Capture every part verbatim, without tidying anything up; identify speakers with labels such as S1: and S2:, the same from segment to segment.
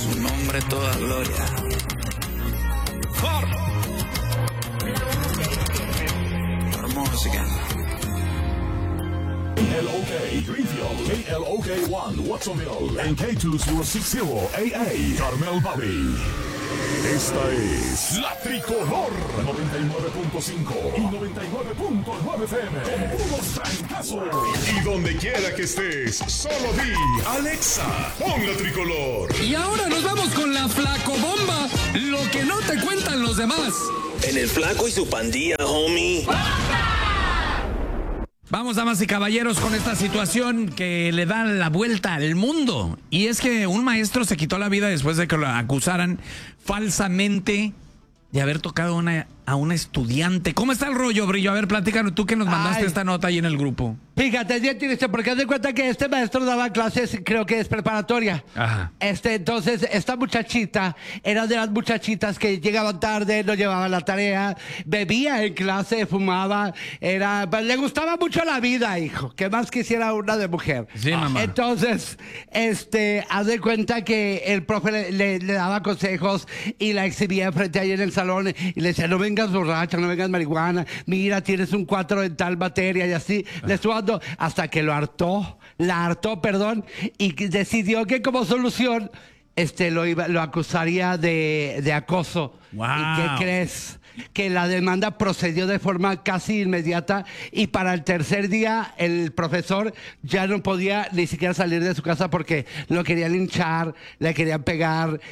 S1: su nombre toda gloria. Por música.
S2: K L O K, Greenfield, K L O K uno, Watsonville, en K dos mil sesenta A A, Carmel Valley. Esta es La Tricolor, noventa y nueve punto cinco y noventa y nueve punto nueve F M, con puros trancazos. Y donde quiera que estés, solo di, Alexa, pon La Tricolor.
S3: Y ahora nos vamos con la Flacobomba, lo que no te cuentan los demás.
S4: En el Flaco y su pandilla, homie.
S3: Vamos, damas y caballeros, con esta situación que le da la vuelta al mundo. Y es que un maestro se quitó la vida después de que lo acusaran falsamente de haber tocado una, a una estudiante. ¿Cómo está el rollo, Brillo? A ver, platícanos, tú que nos mandaste
S5: Ay.
S3: esta nota ahí en el grupo.
S5: Fíjate, es bien triste porque haz de cuenta que este maestro daba clases, creo que es preparatoria.
S3: Ajá.
S5: Este, entonces, esta muchachita era de las muchachitas que llegaban tarde, no llevaban la tarea, bebía en clase, fumaba, era, pues, le gustaba mucho la vida, hijo. ¿Qué más quisiera una de mujer?
S3: Sí, mamá.
S5: Entonces, este, haz de cuenta que el profe le, le- le daba consejos y la exhibía frente a ella en el salón y le decía, no vengas borracha, no vengas marihuana, mira, tienes un cuatro en tal materia y así. Le estuvo dando hasta que lo hartó, la hartó, perdón, y que decidió que como solución este, lo, iba, lo acusaría de, de acoso.
S3: Wow.
S5: ¿Y qué crees? Que la demanda procedió de forma casi inmediata y para el tercer día el profesor ya no podía ni siquiera salir de su casa porque lo querían linchar, le querían pegar,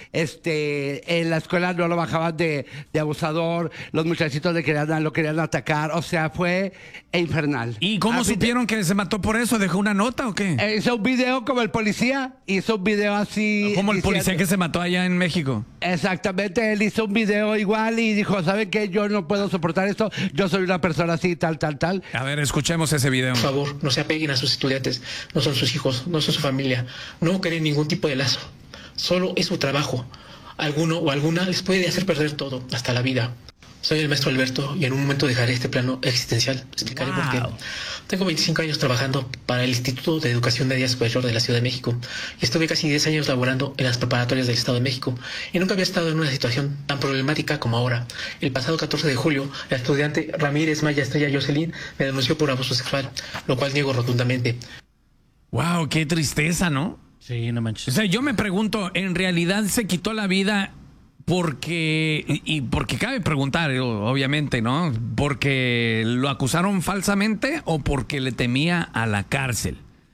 S5: este, en la escuela no lo bajaban de, de abusador, los muchachitos le querían, lo querían atacar, o sea, fue infernal.
S3: ¿Y cómo
S5: A fin de-
S3: supieron que se mató por eso? ¿Dejó una nota o qué?
S5: Eh, Hizo un video como el policía, hizo un video así.
S3: Como el
S5: diciendo-
S3: policía que se mató allá en México.
S5: Exactamente, él hizo un video igual y dijo, ¿saben qué? Yo no puedo soportar esto, yo soy una persona así, tal, tal, tal.
S3: A ver, escuchemos ese video.
S6: Por favor, no se apeguen a sus estudiantes, no son sus hijos, no son su familia, no creen ningún tipo de lazo, solo es su trabajo. Alguno o alguna les puede hacer perder todo, hasta la vida. Soy el maestro Alberto y en un momento dejaré este plano existencial. Explicaré por qué.
S3: Wow.
S6: Tengo veinticinco años trabajando para el Instituto de Educación Media Superior de la Ciudad de México y estuve casi diez años laborando en las preparatorias del Estado de México y nunca había estado en una situación tan problemática como ahora. El pasado catorce de julio, la estudiante Ramírez Maya Estrella Jocelyn me denunció por abuso sexual, lo cual niego rotundamente.
S3: Wow, qué tristeza, ¿no?
S7: Sí, no
S3: O
S7: manches.
S3: sea, yo me pregunto, ¿en realidad se quitó la vida porque, y, y porque cabe preguntar, obviamente, ¿no? ¿Porque lo acusaron falsamente o porque le temía a la cárcel?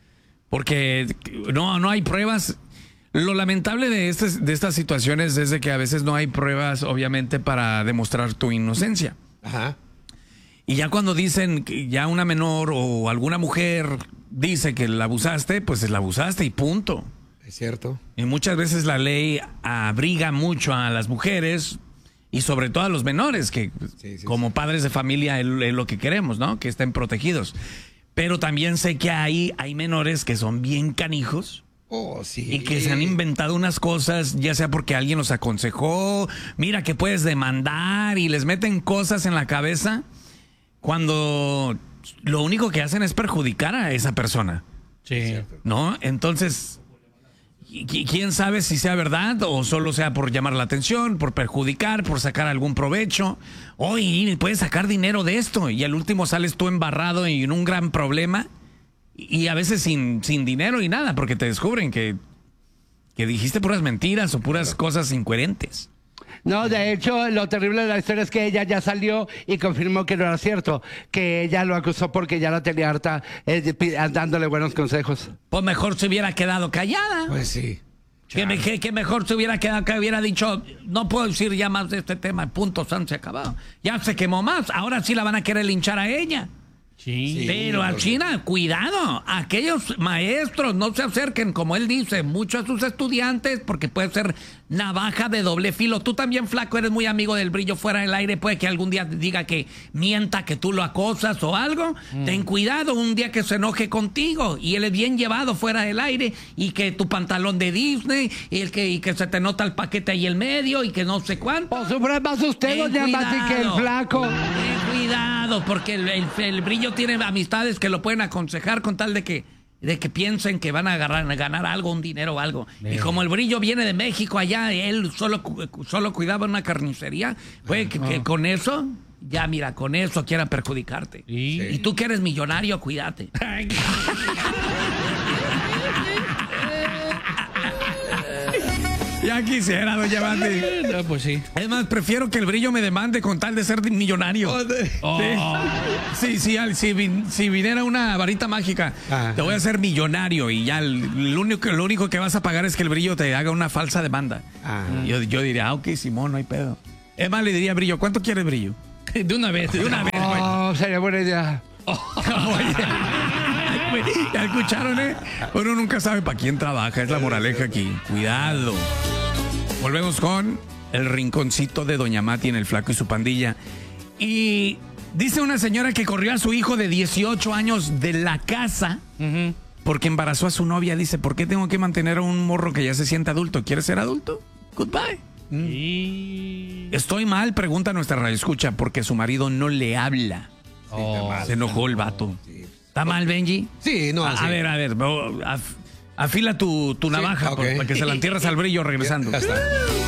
S3: Porque no, no hay pruebas. Lo lamentable de, este, de estas situaciones es de que a veces no hay pruebas, obviamente, para demostrar tu inocencia.
S8: Ajá.
S3: Y ya cuando dicen que ya una menor o alguna mujer dice que la abusaste, pues la abusaste y punto.
S8: Es cierto.
S3: Y muchas veces la ley abriga mucho a las mujeres y sobre todo a los menores, que
S8: Sí, sí,
S3: como
S8: sí.
S3: padres de familia es es lo que queremos, ¿no? Que estén protegidos. Pero también sé que hay, hay menores que son bien canijos
S8: Oh, sí.
S3: y que se han inventado unas cosas, ya sea porque alguien los aconsejó, mira que puedes demandar y les meten cosas en la cabeza cuando lo único que hacen es perjudicar a esa persona,
S7: Sí.
S3: ¿no? Entonces, qui- quién sabe si sea verdad o solo sea por llamar la atención, por perjudicar, por sacar algún provecho. Oye, puedes sacar dinero de esto y al último sales tú embarrado y en un gran problema y a veces sin, sin dinero y nada porque te descubren que, que dijiste puras mentiras o puras cosas incoherentes.
S5: No, de hecho, lo terrible de la historia es que ella ya salió y confirmó que no era cierto, que ella lo acusó porque ya la tenía harta, eh, de- pi- dándole buenos consejos.
S3: Pues mejor se hubiera quedado callada.
S8: Pues sí.
S3: Que, me- que- que mejor se hubiera quedado, que hubiera dicho, no puedo decir ya más de este tema, punto, San, se acabó. Ya se quemó más, ahora sí la van a querer linchar a ella.
S7: Sí.
S3: Pero a China, cuidado, aquellos maestros no se acerquen, como él dice, mucho a sus estudiantes, porque puede ser navaja de doble filo. Tú también, Flaco, eres muy amigo del Brillo fuera del aire, puede que algún día diga que mienta, que tú lo acosas o algo.
S7: Mm.
S3: Ten cuidado un día que se enoje contigo y él es bien llevado fuera del aire y que tu pantalón de Disney y, el que, y que se te nota el paquete ahí en medio y que no sé cuánto.
S5: O sufre más usted,
S3: Ten
S5: doña Mati, que el
S3: cuidado.
S5: flaco.
S3: Ten cuidado, porque el, el- el Brillo tiene amistades que lo pueden aconsejar con tal de que de que piensen que van a agarrar, a ganar algo, un dinero o algo. Y como el Brillo viene de México allá, él solo, solo cuidaba una carnicería, pues que, que con eso, ya mira, con eso quieran perjudicarte.
S7: ¿Y?
S3: Y tú que eres millonario, cuídate. Ya quisiera, doña Mati.
S7: No, pues sí.
S3: Es más, prefiero que el Brillo me demande con tal de ser millonario.
S7: Oh.
S3: Sí, sí, sí, al- si, vin- si viniera una varita mágica,
S5: Ajá.
S3: te voy a hacer millonario y ya el- lo único, lo único que vas a pagar es que el Brillo te haga una falsa demanda.
S5: Ajá.
S3: Yo, yo diría, ah, ok, Simón, no hay pedo. Es más, le diría, Brillo, ¿cuánto quieres, Brillo?
S7: De una vez.
S3: De una vez, güey.
S5: Oh, sería buena idea.
S3: Oye, güey, ¿ya escucharon, eh? Uno nunca sabe para quién trabaja, es la moraleja aquí. Cuidado. Volvemos con el rinconcito de Doña Mati en El Flaco y su pandilla. Y dice una señora que corrió a su hijo de dieciocho años de la casa porque embarazó a su novia. Dice, ¿por qué tengo que mantener a un morro que ya se siente adulto? ¿Quieres ser adulto? Goodbye.
S7: Y...
S3: Estoy mal, pregunta nuestra radioescucha, porque su marido no le habla.
S7: Oh.
S3: Se enojó el vato. ¿Está mal, Benji?
S8: Sí, no,
S3: A,
S8: sí.
S3: a ver, a ver, af- afila tu, tu navaja
S8: ok.
S3: por- para que se la entierres al Brillo regresando.
S8: Ya está.